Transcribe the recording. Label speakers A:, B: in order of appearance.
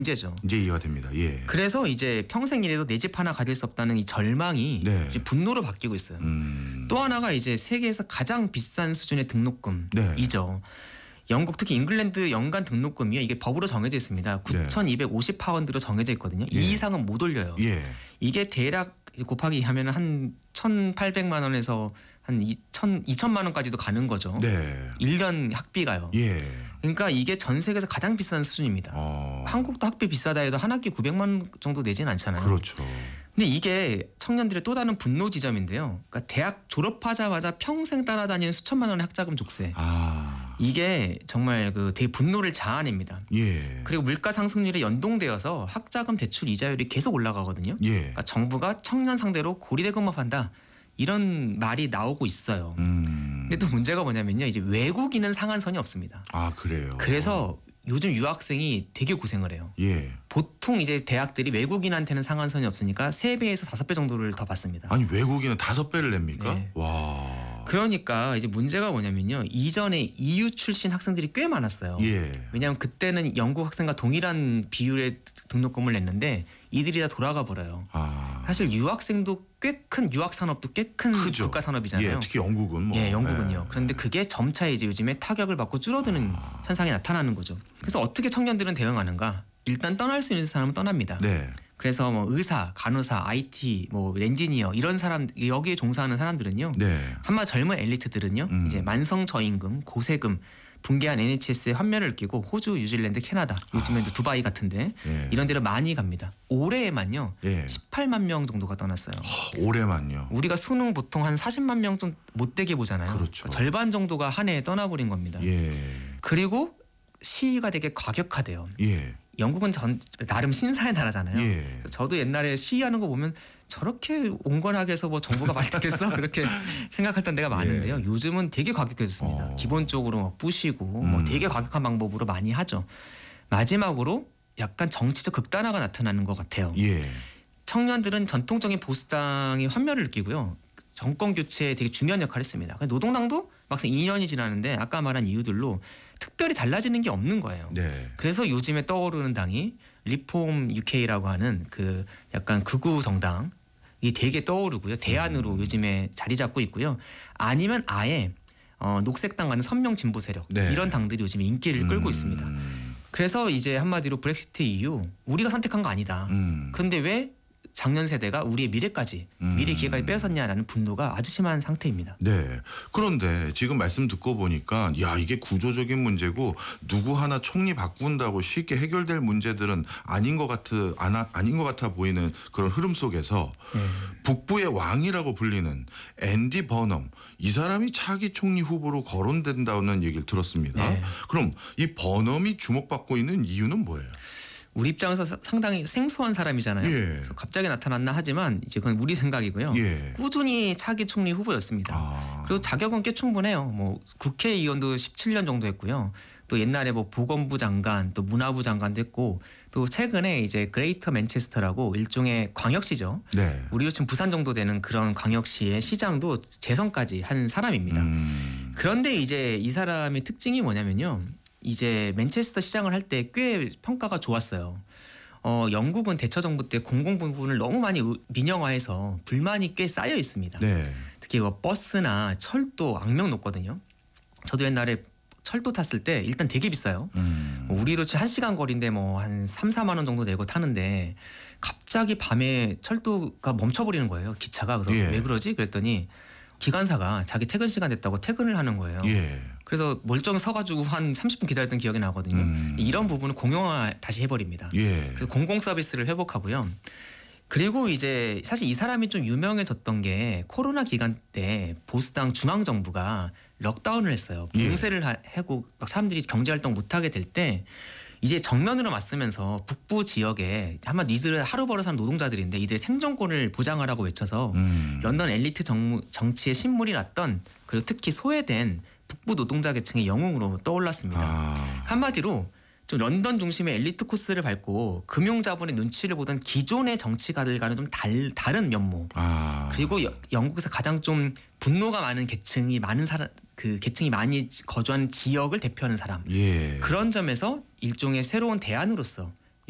A: 문제죠.
B: 이제 이해가 됩니다. 예.
A: 그래서 이제 평생 일해도 내 집 하나 가질 수 없다는 이 절망이
B: 네.
A: 이제 분노로 바뀌고 있어요. 또 하나가 이제 세계에서 가장 비싼 수준의 등록금이죠. 영국 특히 잉글랜드 연간 등록금이요. 이게 법으로 정해져 있습니다. 9,250파운드로 정해져 있거든요.
B: 예.
A: 이 이상은 못 올려요.
B: 예.
A: 이게 대략 곱하기 하면 한 1,800만 원에서 한 2천만 원까지도 가는 거죠.
B: 네.
A: 1년 학비가요.
B: 예.
A: 그러니까 이게 전 세계에서 가장 비싼 수준입니다. 한국도 학비 비싸다 해도 한 학기 900만 원 정도 내지는 않잖아요.
B: 그렇죠.
A: 근데 이게 청년들의 또 다른 분노 지점인데요. 그러니까 대학 졸업하자마자 평생 따라다니는 수천만 원의 학자금 족쇄. 이게 정말 그 되게 분노를 자아냅니다.
B: 예.
A: 그리고 물가 상승률에 연동되어서 학자금 대출 이자율이 계속 올라가거든요.
B: 예.
A: 그러니까 정부가 청년 상대로 고리대금업한다 이런 말이 나오고 있어요. 근데 또 문제가 뭐냐면요. 이제 외국인은 상한선이 없습니다.
B: 아, 그래요.
A: 그래서 요즘 유학생이 되게 고생을 해요.
B: 예.
A: 보통 이제 대학들이 외국인한테는 상한선이 없으니까 3배에서 5배 정도를 더 받습니다.
B: 아니 외국인은 5배를 냅니까?
A: 네.
B: 와.
A: 그러니까 이제 문제가 뭐냐면요. 이전에 EU 출신 학생들이 꽤 많았어요.
B: 예.
A: 왜냐하면 그때는 영국 학생과 동일한 비율의 등록금을 냈는데 이들이 다 돌아가 버려요. 사실 유학생도 꽤 큰 유학 산업도 꽤 큰 국가 산업이잖아요.
B: 예, 특히 영국은 뭐.
A: 예, 영국은요.
B: 네.
A: 그런데 그게 점차 이제 요즘에 타격을 받고 줄어드는 현상이 나타나는 거죠. 그래서 어떻게 청년들은 대응하는가? 일단 떠날 수 있는 사람은 떠납니다.
B: 네.
A: 그래서 뭐 의사, 간호사, IT, 뭐 엔지니어 이런 사람 여기에 종사하는 사람들은요.
B: 네.
A: 한마 젊은 엘리트들은요. 이제 만성 저임금, 고세금, 붕괴한 NHS의 환멸을 끼고 호주, 뉴질랜드, 캐나다, 요즘엔 또 두바이 같은데
B: 예.
A: 이런 데로 많이 갑니다. 올해에만요.
B: 예.
A: 18만 명 정도가 떠났어요.
B: 올해만요.
A: 우리가 수능 보통 한 40만 명 좀 못되게 보잖아요.
B: 그렇죠.
A: 절반 정도가 한 해에 떠나버린 겁니다.
B: 예.
A: 그리고 시위가 되게 과격하대요.
B: 예.
A: 영국은 나름 신사의 나라잖아요.
B: 예.
A: 그래서 저도 옛날에 시위하는 거 보면 저렇게 온건하게 해서 뭐 정부가 말 듣겠어? 그렇게 생각했던 데가 많은데요.
B: 예.
A: 요즘은 되게 과격해졌습니다. 기본적으로 막 부시고 뭐 되게 과격한 방법으로 많이 하죠. 마지막으로 약간 정치적 극단화가 나타나는 것 같아요.
B: 예.
A: 청년들은 전통적인 보수당의 환멸을 느끼고요. 정권 교체에 되게 중요한 역할을 했습니다. 노동당도 막상 2년이 지나는데 아까 말한 이유들로 특별히 달라지는 게 없는 거예요.
B: 네.
A: 그래서 요즘에 떠오르는 당이 리폼 UK라고 하는 그 약간 극우 정당이 되게 떠오르고요. 대안으로 요즘에 자리 잡고 있고요. 아니면 아예 녹색당 같은 선명 진보 세력
B: 네.
A: 이런 당들이 요즘에 인기를 끌고 있습니다. 그래서 이제 한마디로 브렉시트 이후 우리가 선택한 거 아니다. 근데 왜 작년 세대가 우리의 미래까지 미래 기회까지 빼앗았냐라는 분노가 아주 심한 상태입니다.
B: 네. 그런데 지금 말씀 듣고 보니까 야 이게 구조적인 문제고 누구 하나 총리 바꾼다고 쉽게 해결될 문제들은 아닌 것 같아 보이는 그런 흐름 속에서 북부의 왕이라고 불리는 앤디 버넘 이 사람이 차기 총리 후보로 거론된다는 얘기를 들었습니다.
A: 네.
B: 그럼 이 버넘이 주목받고 있는 이유는 뭐예요?
A: 우리 입장에서 상당히 생소한 사람이잖아요.
B: 예.
A: 그래서 갑자기 나타났나 하지만 이제 그건 우리 생각이고요.
B: 예.
A: 꾸준히 차기 총리 후보였습니다. 그리고 자격은 꽤 충분해요. 뭐 국회의원도 17년 정도 했고요. 또 옛날에 뭐 보건부 장관, 또 문화부 장관도 했고, 또 최근에 이제 그레이터 맨체스터라고 일종의 광역시죠.
B: 네.
A: 우리 요즘 부산 정도 되는 그런 광역시의 시장도 재선까지 한 사람입니다. 그런데 이제 이 사람의 특징이 뭐냐면요. 이제 맨체스터 시장을 할 때 꽤 평가가 좋았어요. 영국은 대처 정부 때 공공 부분을 너무 많이 민영화해서 불만이 꽤 쌓여 있습니다.
B: 네.
A: 특히 뭐 버스나 철도 악명 높거든요. 저도 옛날에 철도 탔을 때 일단 되게 비싸요. 우리로 치면 1시간 거리인데 뭐 한 3, 4만 원 정도 내고 타는데 갑자기 밤에 철도가 멈춰버리는 거예요. 기차가. 그래서
B: 예.
A: 왜 그러지? 그랬더니 기관사가 자기 퇴근 시간 됐다고 퇴근을 하는 거예요.
B: 예.
A: 그래서 멀쩡히 서가지고 한 30분 기다렸던 기억이 나거든요. 이런 부분은 공용화 다시 해버립니다.
B: 예.
A: 그래서 공공 서비스를 회복하고요. 그리고 이제 사실 이 사람이 좀 유명해졌던 게 코로나 기간 때 보수당 중앙정부가 럭다운을 했어요. 봉쇄를 하고 막 사람들이 경제활동 못하게 될 때 이제 정면으로 맞서면서 북부 지역에 아마 이들은 하루 벌어 사는 노동자들인데 이들의 생존권을 보장하라고 외쳐서 런던 엘리트 정치의 신물이 났던 그리고 특히 소외된 북부 노동자 계층의 영웅으로 떠올랐습니다. 한마디로 좀 런던 중심의 엘리트 코스를 밟고 금융자본의 눈치를 보던 기존의 정치가들과는 좀 다른 면모. 그리고 영국에서 가장 좀 분노가 많은 계층이 많은 사람, 그 계층이 많이 거주한 지역을 대표하는 사람.
B: 예.
A: 그런 점에서 일종의 새로운 대안으로서